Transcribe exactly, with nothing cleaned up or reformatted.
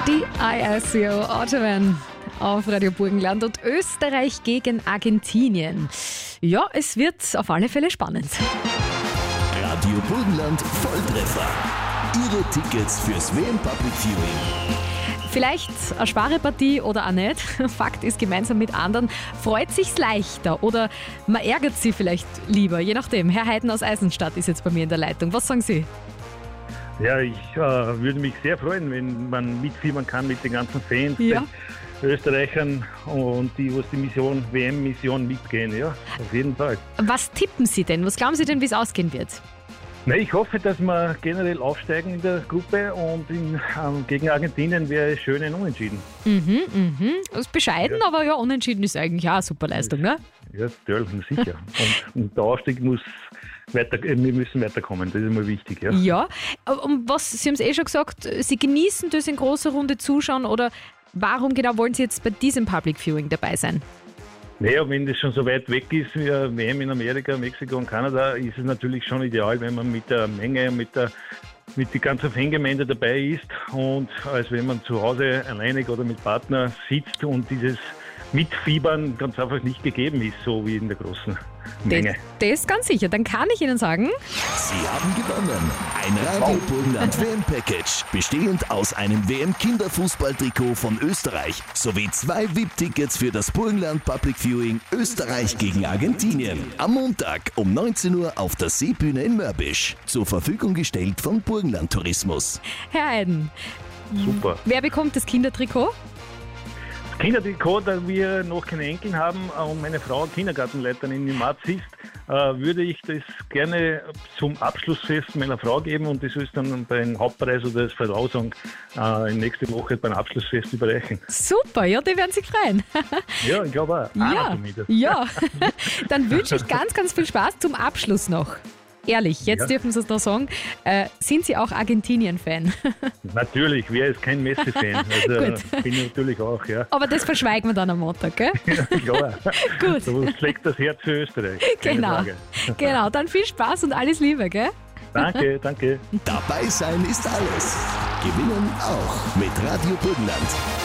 Die I S C O Automan auf Radio Burgenland und Österreich gegen Argentinien. Ja, es wird auf alle Fälle spannend. Radio Burgenland Volltreffer. Ihre Tickets fürs W M Public Viewing. Vielleicht eine Sparrepartie oder auch nicht. Fakt ist, gemeinsam mit anderen freut sich's leichter oder man ärgert sie vielleicht lieber, je nachdem. Herr Heiden aus Eisenstadt ist jetzt bei mir in der Leitung. Was sagen Sie? Ja, ich äh, würde mich sehr freuen, wenn man mitfiebern kann mit den ganzen Fans, Ja. den Österreichern und die, was die Mission, W M-Mission mitgehen. Ja, auf jeden Fall. Was tippen Sie denn? Was glauben Sie denn, wie es ausgehen wird? Na, ich hoffe, dass wir generell aufsteigen in der Gruppe und in, ähm, gegen Argentinien wäre es schön ein Unentschieden. Mhm, mhm. Das ist bescheiden, Ja. aber ja, unentschieden ist eigentlich auch eine super Leistung, ne? Ja, natürlich, sicher. und, und der Aufstieg muss weiter, äh, wir müssen weiterkommen, das ist immer wichtig. Ja. Ja. Und was, Sie haben es eh schon gesagt, Sie genießen das in großer Runde zuschauen oder warum genau wollen Sie jetzt bei diesem Public Viewing dabei sein? Naja, wenn das schon so weit weg ist wie eine W M in Amerika, Mexiko und Kanada, ist es natürlich schon ideal, wenn man mit der Menge, mit der mit der ganzen Fangemeinde dabei ist und als wenn man zu Hause alleinig oder mit Partner sitzt und dieses Mitfiebern ganz einfach nicht gegeben ist, so wie in der großen Menge. Das, das ganz sicher. Dann kann ich Ihnen sagen, Sie haben gewonnen. Ein Radio Burgenland W M-Package, bestehend aus einem W M-Kinderfußballtrikot von Österreich sowie zwei V I P-Tickets für das Burgenland Public Viewing Österreich gegen Argentinien. Am Montag um neunzehn Uhr auf der Seebühne in Mörbisch. Zur Verfügung gestellt von Burgenland Tourismus. Herr Heiden, Super. wer bekommt das Kindertrikot? Das Kindertrikot, da wir noch keine Enkel haben und meine Frau Kindergartenleiterin im März ist, äh, würde ich das gerne zum Abschlussfest meiner Frau geben und das soll es dann beim Hauptpreis oder das Verlosung äh, nächste Woche beim Abschlussfest überreichen. Super, ja, die werden sich freuen. Ja, ich glaube auch. Ja, Einer zumindest. ja. Dann wünsche ich ganz, ganz viel Spaß zum Abschluss noch. Ehrlich, jetzt Ja. dürfen Sie es noch sagen. Äh, sind Sie auch Argentinien-Fan? Natürlich, wer ist kein Messi-Fan? Also Gut. bin ich natürlich auch, ja. Aber das verschweigen wir dann am Montag, gell? Ja, klar. Gut. So schlägt das Herz für Österreich. Keine Genau. Frage. Genau, dann viel Spaß und alles Liebe, gell? Danke, danke. Dabei sein ist alles. Gewinnen auch mit Radio Burgenland.